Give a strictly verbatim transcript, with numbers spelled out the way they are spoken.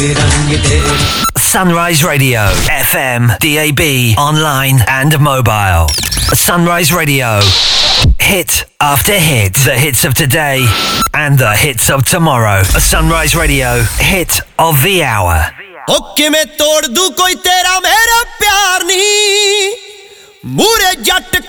Sunrise Radio, F M, D A B, online and mobile. Sunrise Radio, hit after hit. The hits of today and the hits of tomorrow. Sunrise Radio, hit of the hour. Okay मैं तोड़ दूं कोई तेरा मेरा प्यार नहीं मूरे जट